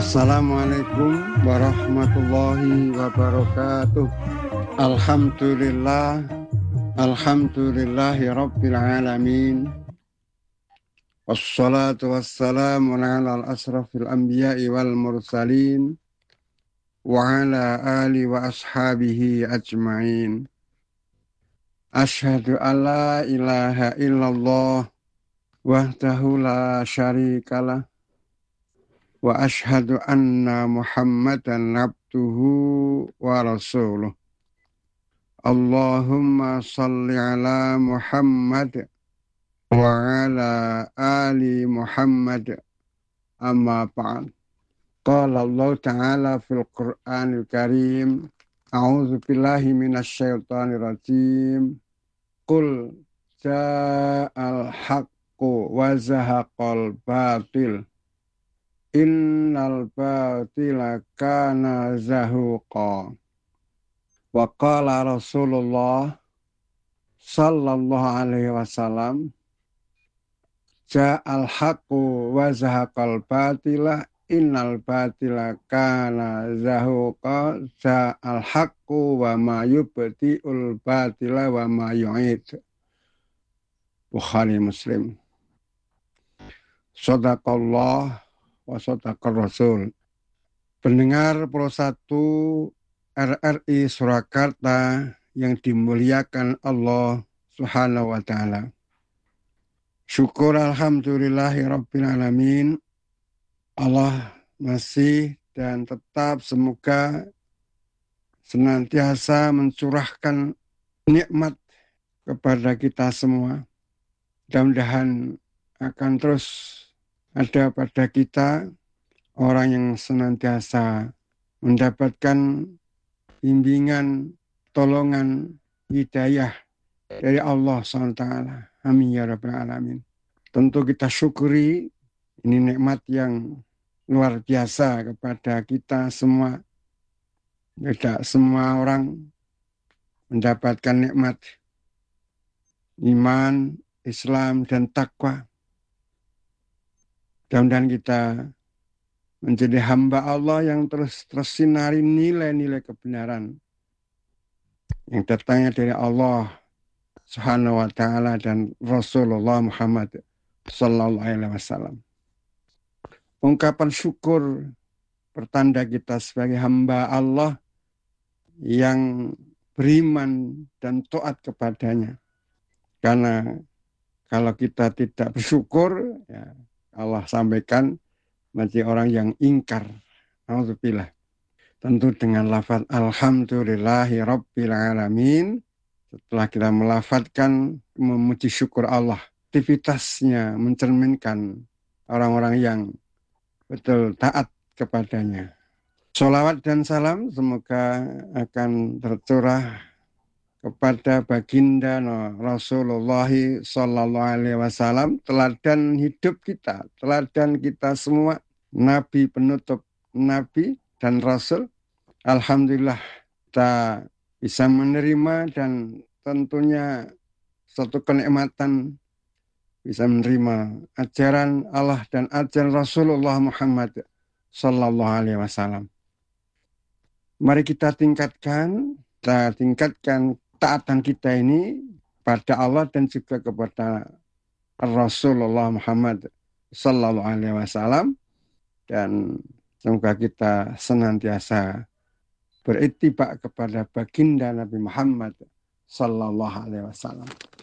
Assalamualaikum warahmatullahi wabarakatuh. Alhamdulillah, alhamdulillahi rabbil alamin. Wassalatu wassalamu ala al-asrafil anbiya'i wal mursalin wa ala ali wa ashabihi ajma'in. Asyhadu an la ilaha illallah wahdahu la syarikalah wa asyhadu anna Muhammadan abduhu wa rasuluh. Allahumma salli ala Muhammad wa ala ali Muhammad amma ba'd. Qala Allah Ta'ala fil Qur'anil Karim, a'udzu billahi minasy syaithanir rajim. Qul ja'al haqqu wa zahaqal batil. Innal batila kana zahuqa. Wa qala Rasulullah sallallahu alaihi wasallam, ja'al haqqu wa zahaqal batila, innal batila kana zahuqa. Ja'al haqqu wa ma yubti'ul batila wa ma yu'id. Bukhari Muslim. Shadaqallah wa shadaqar Rasul. Pendengar Pro 1 RRI Surakarta yang dimuliakan Allah Subhanahu wa Ta'ala. Syukur alhamdulillahi rabbil alamin. Allah masih dan tetap semoga senantiasa mencurahkan nikmat kepada kita semua. Mudah-mudahan akan terus ada pada kita orang yang senantiasa mendapatkan bimbingan, tolongan, hidayah dari Allah SWT. Amin ya rabbal alamin. Tentu kita syukuri ini nikmat yang luar biasa kepada kita semua. Tidak semua orang mendapatkan nikmat iman, Islam, dan takwa. Mudah-mudahan kita menjadi hamba Allah yang terus tersinari nilai-nilai kebenaran yang datangnya dari Allah Subhanahu wa Ta'ala dan Rasulullah Muhammad sallallahu alaihi wasallam. Ungkapan syukur pertanda kita sebagai hamba Allah yang beriman dan taat kepadanya. Karena kalau kita tidak bersyukur, ya Allah sampaikan menjadi orang yang ingkar. Alhamdulillah. Tentu dengan lafaz alhamdulillahi rabbil alamin. Setelah kita melafazkan memuji syukur Allah, aktivitasnya mencerminkan orang-orang yang betul taat kepadanya. Sholawat dan salam semoga akan tercurah kepada baginda Rasulullah sallallahu alaihi wasallam, teladan hidup kita, teladan kita semua, nabi penutup nabi dan rasul. Alhamdulillah kita bisa menerima dan tentunya satu kenikmatan bisa menerima ajaran Allah dan ajaran Rasulullah Muhammad sallallahu alaihi wasallam. Mari kita tingkatkan taatan kita ini pada Allah dan juga kepada Rasulullah Muhammad sallallahu alaihi wasallam, dan semoga kita senantiasa berittiba kepada baginda Nabi Muhammad sallallahu alaihi wasallam.